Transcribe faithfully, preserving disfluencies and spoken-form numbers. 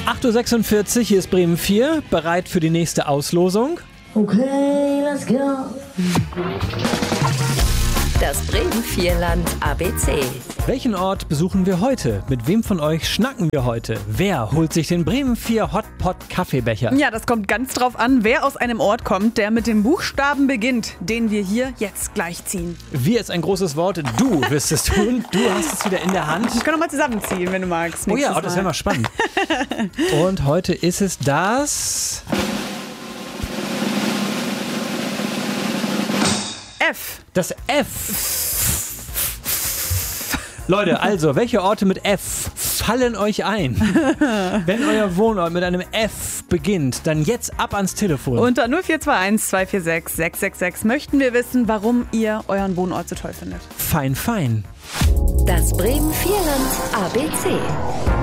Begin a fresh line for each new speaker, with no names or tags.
acht Uhr sechsundvierzig, hier ist Bremen vier, bereit für die nächste Auslosung?
Okay, let's go.
Das Bremen vier Land A B C.
Welchen Ort besuchen wir heute? Mit wem von euch schnacken wir heute? Wer holt sich den Bremen vier Hotpot Kaffeebecher?
Ja, das kommt ganz drauf an, wer aus einem Ort kommt, der mit dem Buchstaben beginnt, den wir hier jetzt gleich ziehen.
Wir ist ein großes Wort. Du wirst es tun. Du hast es wieder in der Hand.
Wir können noch mal zusammenziehen, wenn du magst.
Oh ja, oh, das wäre
Mal.
mal spannend. Und heute ist es das...
F.
Das F. Leute, also, welche Orte mit F fallen euch ein? Wenn euer Wohnort mit einem F beginnt, dann jetzt ab ans Telefon.
Unter null vier zwei eins zwei vier sechs sechs sechs sechs möchten wir wissen, warum ihr euren Wohnort so toll findet.
Fein, fein.
Das Bremen vier Land A B C.